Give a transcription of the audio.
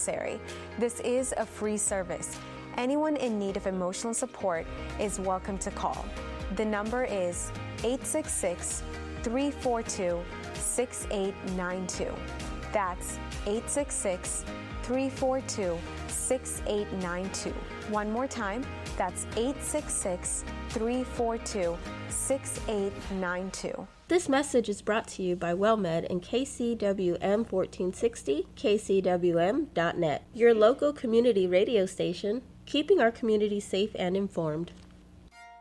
necessary. This is a free service. Anyone in need of emotional support is welcome to call. The number is 866-342-6892. That's 866-342-6892. One more time, that's 866-342-6892. This message is brought to you by WellMed and KCWM 1460, kcwm.net, your local community radio station, keeping our community safe and informed.